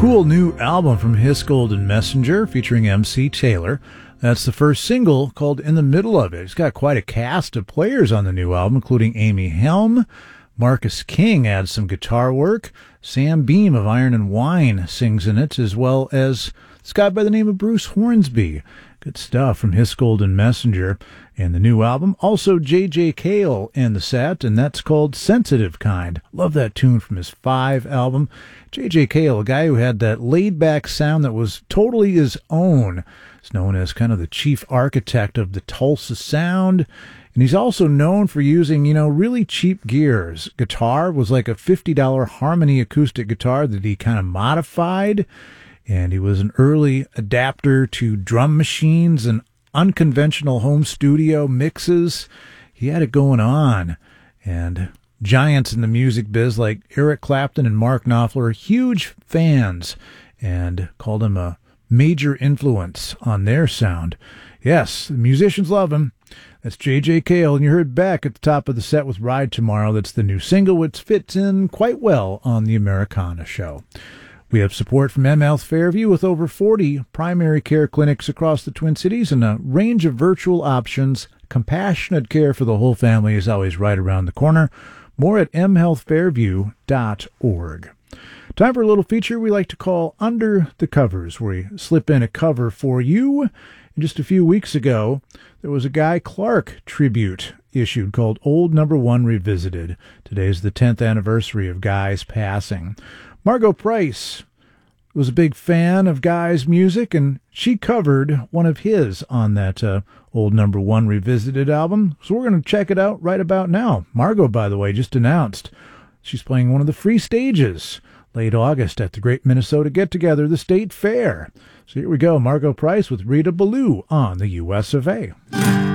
Cool new album from Hiss Golden Messenger featuring MC Taylor. That's the first single, called In the Middle of It. It's got quite a cast of players on the new album, including Amy Helm. Marcus King adds some guitar work. Sam Beam of Iron and Wine sings in it, as well as this guy by the name of Bruce Hornsby. Good stuff from Hiss Golden Messenger. And the new album, also J.J. Cale in the set, and that's called Sensitive Kind. Love that tune from his 5 album. J.J. Cale, a guy who had that laid-back sound that was totally his own. He's known as kind of the chief architect of the Tulsa sound. And he's also known for using, really cheap gears. Guitar was like a $50 Harmony acoustic guitar that he kind of modified. And he was an early adapter to drum machines and unconventional home studio mixes. He had it going on. And giants in the music biz like Eric Clapton and Mark Knopfler are huge fans and called him a major influence on their sound. Yes, the musicians love him. That's J.J. Cale, and you heard Beck at the top of the set with Ride Tomorrow. That's the new single, which fits in quite well on the Americana show. We have support from mHealth Fairview with over 40 primary care clinics across the Twin Cities and a range of virtual options. Compassionate care for the whole family is always right around the corner. More at mhealthfairview.org. Time for a little feature we like to call Under the Covers, where we slip in a cover for you. And just a few weeks ago, there was a Guy Clark tribute issued called Old Number One Revisited. Today's the 10th anniversary of Guy's passing. Margo Price was a big fan of Guy's music, and she covered one of his on that Old Number One Revisited album. So we're going to check it out right about now. Margo, by the way, just announced she's playing one of the free stages late August at the Great Minnesota Get-Together, the State Fair. So here we go, Margo Price with Rita Ballou on the US of A.